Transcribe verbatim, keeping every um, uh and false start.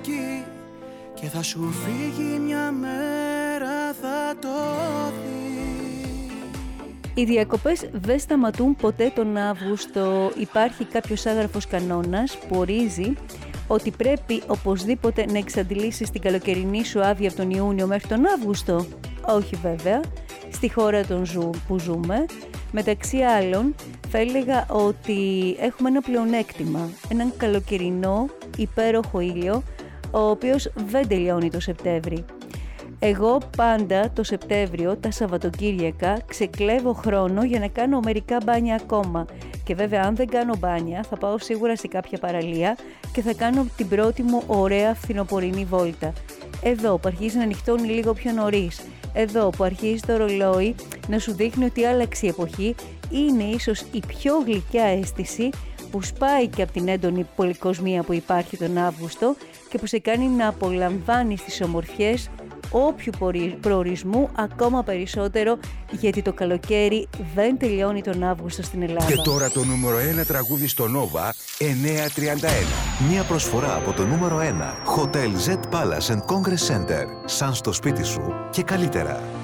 εκεί και θα σου φύγει μια μέρα, θα το δεις. Οι διακοπές δεν σταματούν ποτέ τον Αύγουστο. Υπάρχει κάποιος άγραφος κανόνας που ορίζει ότι πρέπει οπωσδήποτε να εξαντλήσεις την καλοκαιρινή σου άδεια από τον Ιούνιο μέχρι τον Αύγουστο. Όχι βέβαια, στη χώρα των ζου, που ζούμε. Μεταξύ άλλων, θα έλεγα ότι έχουμε ένα πλεονέκτημα, έναν καλοκαιρινό υπέροχο ήλιο, ο οποίος δεν τελειώνει το Σεπτέμβρη. Εγώ πάντα το Σεπτέμβριο, τα Σαββατοκύριακα, ξεκλέβω χρόνο για να κάνω μερικά μπάνια ακόμα. Και βέβαια αν δεν κάνω μπάνια θα πάω σίγουρα σε κάποια παραλία και θα κάνω την πρώτη μου ωραία φθινοπορεινή βόλτα. Εδώ που αρχίζει να νυχτώνει λίγο πιο νωρίς, εδώ που αρχίζει το ρολόι να σου δείχνει ότι άλλαξε η εποχή, είναι ίσως η πιο γλυκιά αίσθηση που σπάει και από την έντονη πολυκοσμία που υπάρχει τον Αύγουστο και που σε κάνει να απολαμβάνεις τις ομορφιές όποιου προορισμού ακόμα περισσότερο, γιατί το καλοκαίρι δεν τελειώνει τον Αύγουστο στην Ελλάδα. Και τώρα το νούμερο ένα τραγούδι στο Nova εννιακόσια τριάντα ένα. Μια προσφορά από το νούμερο ένα Hotel Z Palace and Congress Center. Σαν στο σπίτι σου και καλύτερα.